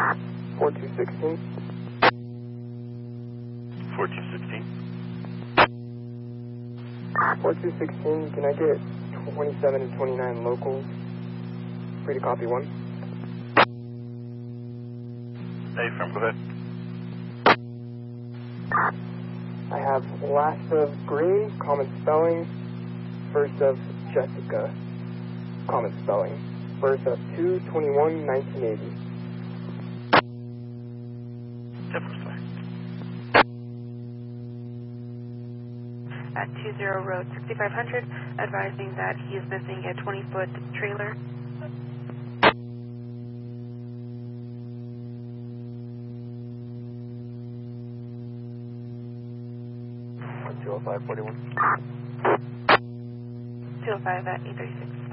4216. 4216. 4216, can I get 27 and 29 locals? Free to copy one. Hey, firm, go ahead. I have last of Green, common spelling. First of Jessica, common spelling. First of 2/21/1980. At 20 Road 6500, advising that he is missing a 20-foot trailer. Two 205 41. 205 at 836.